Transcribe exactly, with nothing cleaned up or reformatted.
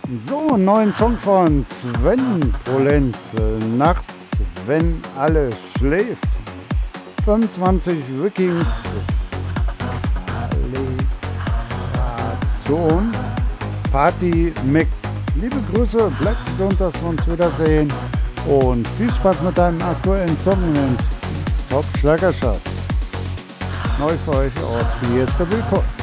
So, einen neuen Song von Sven Polenz. Nachts, wenn alles schläft. fünfundzwanzig Vikings. Alliteration. Party Mix. Liebe Grüße, bleibt gesund, dass wir uns wiedersehen. Und viel Spaß mit deinem aktuellen Song in Top Schlagerschatz. Neu für euch aus Fiesta Records.